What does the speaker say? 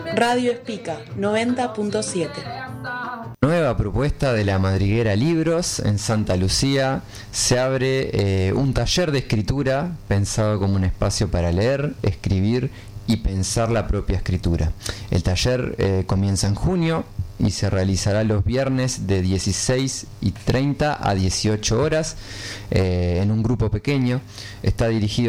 Radio Espica 90.7. Nueva propuesta de la Madriguera Libros en Santa Lucía. Se abre un taller de escritura pensado como un espacio para leer, escribir y pensar la propia escritura. El taller comienza en junio y se realizará los viernes de 16:30 a 18 horas en un grupo pequeño. Está dirigido